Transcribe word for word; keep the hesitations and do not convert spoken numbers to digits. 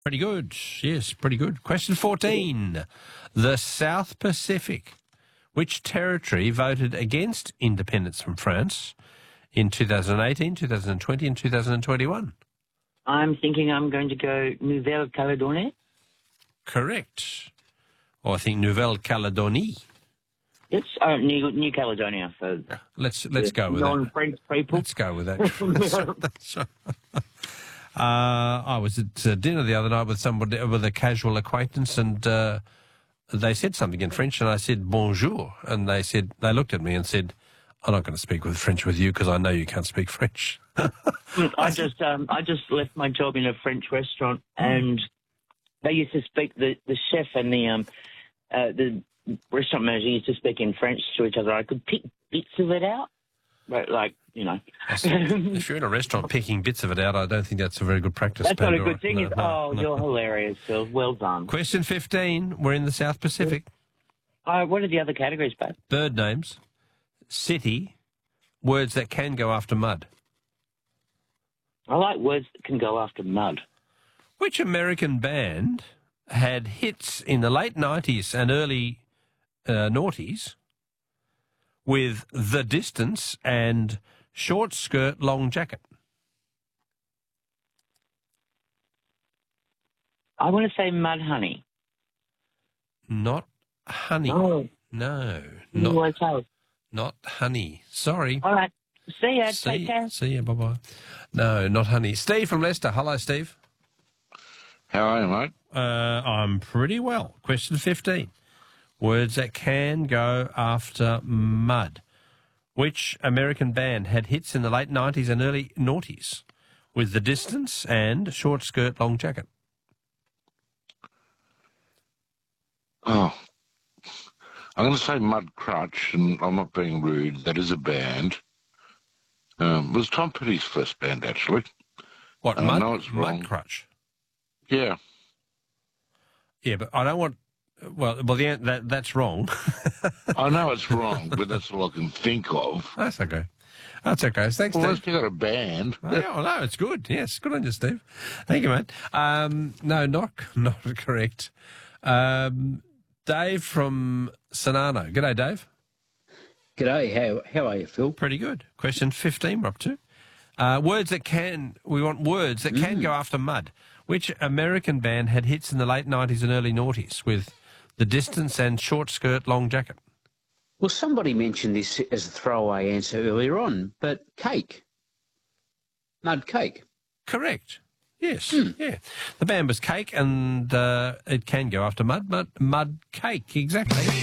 Pretty good. Yes, pretty good. Question fourteen. The South Pacific. Which territory voted against independence from France in two thousand eighteen, two thousand twenty and two thousand twenty-one? I'm thinking I'm going to go Nouvelle Caledonie. Correct. Or I think Nouvelle Caledonie. It's uh, New, New Caledonia. So let's let's go with non-French that. people. Let's go with that. that's, that's, uh, I was at uh, dinner the other night with somebody, with a casual acquaintance, and uh, they said something in French, and I said bonjour, and they said they looked at me and said, "I'm not going to speak with French with you because I know you can't speak French." I just um, I just left my job in a French restaurant, and they used to speak the the chef and the um uh, the restaurant manager used to speak in French to each other. I could pick bits of it out, but like you know, if you're in a restaurant picking bits of it out, I don't think that's a very good practice. That's Pandora. not a good thing. No, is no, oh, no. You're hilarious, Phil. Well done. Question fifteen. We're in the South Pacific. Uh, what are the other categories, babe? Bird names, city, words that can go after mud. I like words that can go after mud. Which American band had hits in the late nineties and early uh, noughties with The Distance and Short Skirt, Long Jacket? I want to say Mudhoney. Not Honey. No. No. Not, Not, okay. not Honey. Sorry. All right. See ya. See, Take care. see ya. Bye-bye. No, not Honey. Steve from Leicester. Hello, Steve. How are you, mate? Uh, I'm pretty well. Question fifteen. Words that can go after mud. Which American band had hits in the late nineties and early noughties with The Distance and Short Skirt, Long Jacket? Oh, I'm going to say Mud Crutch, and I'm not being rude. That is a band. Um, it was Tom Petty's first band, actually. What, I Mud, know it's wrong. Mud Crutch? Yeah. Yeah, but I don't want... Well, well, the, that that's wrong. I know it's wrong, but that's all I can think of. That's okay. That's okay. Thanks, Well, Steve. unless you got a band. Oh, yeah, well, no, it's good. Yes, good on you, Steve. Thank you, mate. Um, no, not not correct. Um, Dave from Sonano. G'day, Dave. G'day. How how are you, Phil? Pretty good. Question fifteen, we're up to. Uh, words that can... We want words that can Mm. go after mud. Which American band had hits in the late nineties and early noughties with The Distance and Short Skirt, Long Jacket? Well, somebody mentioned this as a throwaway answer earlier on, but cake. Mud cake. Correct. Yes, Mm. yeah. The band was Cake, and uh, it can go after mud, mud, mud cake, exactly.